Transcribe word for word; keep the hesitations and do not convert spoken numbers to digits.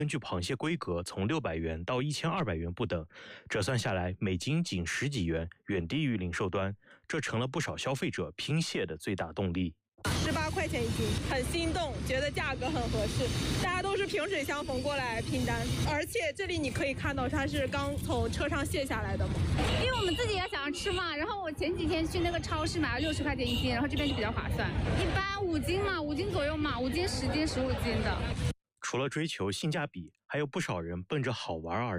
根据螃蟹规格，从六百元到一千二百元不等，折算下来每斤仅十几元，远低于零售端，这成了不少消费者拼蟹的最大动力。 十八块钱一斤，很心动，觉得价格很合适。大家都是萍水相逢过来拼单，而且这里你可以看到它是刚从车上卸下来的嘛。 因为我们自己也想要吃嘛，然后我前几天去那个超市买了六十块钱一斤，然后这边就比较划算，一般五斤嘛，五斤左右嘛，五斤、十斤、十五斤的。 除了追求性价比，还有不少人奔着好玩而